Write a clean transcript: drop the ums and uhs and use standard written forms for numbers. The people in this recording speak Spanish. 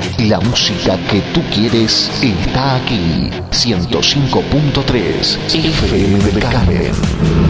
La música que tú quieres está aquí. 105.3 FM del Carmen.